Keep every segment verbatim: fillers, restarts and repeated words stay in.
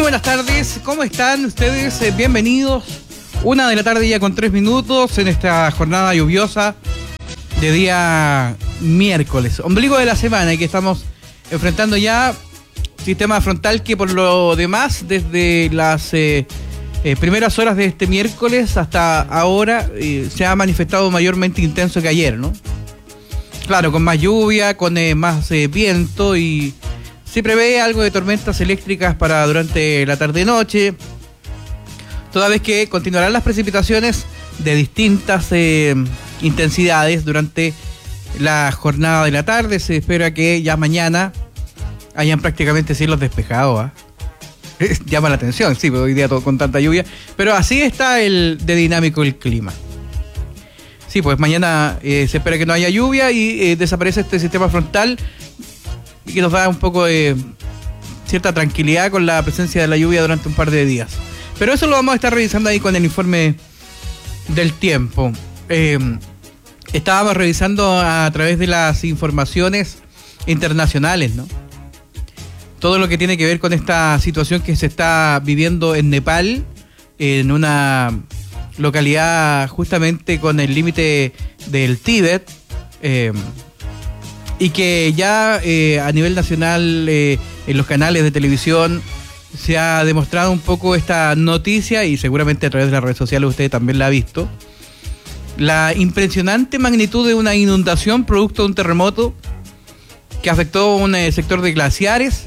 buenas tardes, ¿cómo están ustedes? Eh, bienvenidos. Una de la tarde ya con tres minutos en esta jornada lluviosa de día miércoles, ombligo de la semana, y que estamos enfrentando ya sistema frontal que por lo demás desde las eh, eh, primeras horas de este miércoles hasta ahora eh, se ha manifestado mayormente intenso que ayer, ¿no? Claro, con más lluvia, con eh, más eh, viento, y se prevé algo de tormentas eléctricas para durante la tarde-noche, toda vez que continuarán las precipitaciones de distintas eh, intensidades durante la jornada de la tarde. Se espera que ya mañana hayan prácticamente cielos despejados, ¿eh? Llama la atención, sí, hoy día todo con tanta lluvia, pero así está el de dinámico el clima. Sí, pues mañana eh, se espera que no haya lluvia y eh, desaparece este sistema frontal, y que nos da un poco de cierta tranquilidad con la presencia de la lluvia durante un par de días. Pero eso lo vamos a estar revisando ahí con el informe del tiempo. Eh, estábamos revisando a través de las informaciones internacionales, ¿no? Todo lo que tiene que ver con esta situación que se está viviendo en Nepal, en una localidad justamente con el límite del Tíbet, eh, y que ya eh, a nivel nacional eh, en los canales de televisión se ha demostrado un poco esta noticia, y seguramente a través de las redes sociales usted también la ha visto. La impresionante magnitud de una inundación producto de un terremoto que afectó un eh, sector de glaciares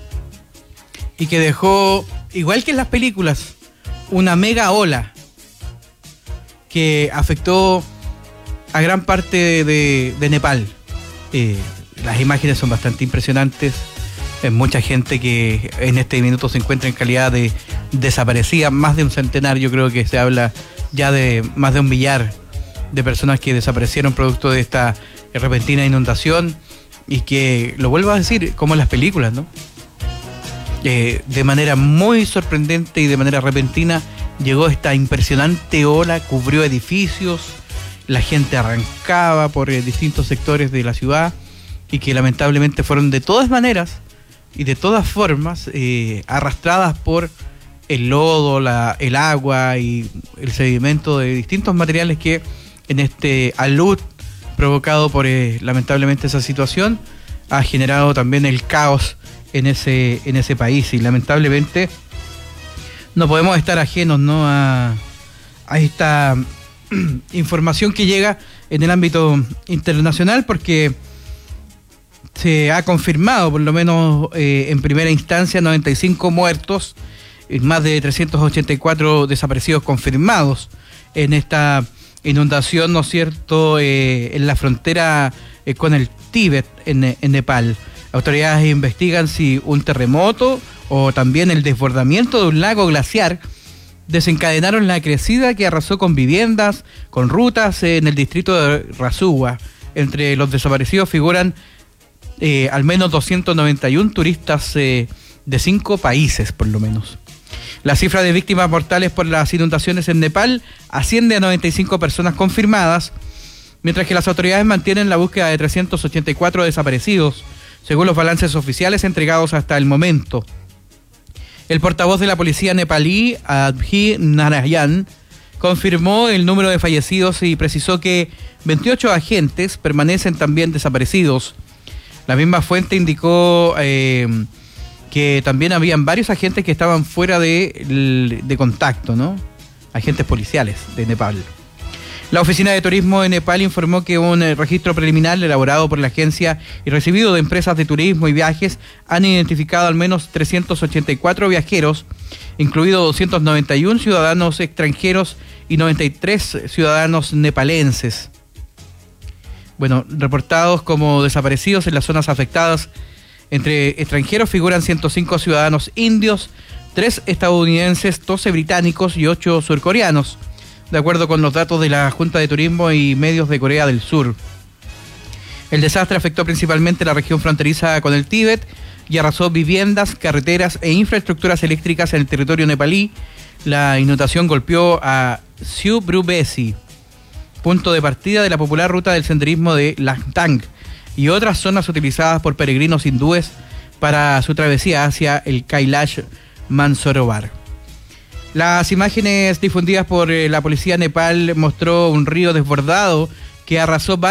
y que dejó, igual que en las películas, una mega ola que afectó a gran parte de, de, de Nepal. Eh, las imágenes son bastante impresionantes. Hay mucha gente que en este minuto se encuentra en calidad de desaparecida, más de un centenar. Yo creo que se habla ya de más de un millar de personas que desaparecieron producto de esta repentina inundación, y que, lo vuelvo a decir, como en las películas, ¿no? Eh, de manera muy sorprendente y de manera repentina llegó esta impresionante ola, cubrió edificios, la gente arrancaba por eh, distintos sectores de la ciudad, y que lamentablemente fueron de todas maneras y de todas formas eh, arrastradas por el lodo, la, el agua y el sedimento de distintos materiales que en este alud provocado por eh, lamentablemente esa situación ha generado también el caos en ese, en ese país. Y lamentablemente no podemos estar ajenos, ¿no?, a, a esta información que llega en el ámbito internacional, porque se ha confirmado, por lo menos eh, en primera instancia, noventa y cinco muertos y más de trescientos ochenta y cuatro desaparecidos confirmados en esta inundación, ¿no es cierto?, eh, en la frontera eh, con el Tíbet, en, en Nepal. Autoridades investigan si un terremoto o también el desbordamiento de un lago glaciar desencadenaron la crecida que arrasó con viviendas, con rutas en el distrito de Rasuwa. Entre los desaparecidos figuran eh, al menos doscientos noventa y uno turistas eh, de cinco países, por lo menos. La cifra de víctimas mortales por las inundaciones en Nepal asciende a noventa y cinco personas confirmadas, mientras que las autoridades mantienen la búsqueda de trescientos ochenta y cuatro desaparecidos, según los balances oficiales entregados hasta el momento. El portavoz de la policía nepalí, Abhi Narayan, confirmó el número de fallecidos y precisó que veintiocho agentes permanecen también desaparecidos. La misma fuente indicó eh, que también habían varios agentes que estaban fuera de, de contacto, ¿no? Agentes policiales de Nepal. La Oficina de Turismo de Nepal informó que un registro preliminar elaborado por la agencia y recibido de empresas de turismo y viajes han identificado al menos trescientos ochenta y cuatro viajeros, incluidos doscientos noventa y uno ciudadanos extranjeros y noventa y tres ciudadanos nepalenses. Bueno, reportados como desaparecidos en las zonas afectadas. Entre extranjeros figuran ciento cinco ciudadanos indios, tres estadounidenses, doce británicos y ocho surcoreanos, de acuerdo con los datos de la Junta de Turismo y Medios de Corea del Sur. El desastre afectó principalmente la región fronteriza con el Tíbet y arrasó viviendas, carreteras e infraestructuras eléctricas en el territorio nepalí. La inundación golpeó a Siubrubesi, punto de partida de la popular ruta del senderismo de Langtang, y otras zonas utilizadas por peregrinos hindúes para su travesía hacia el Kailash Mansorobar. Las imágenes difundidas por eh, la policía Nepal mostró un río desbordado que arrasó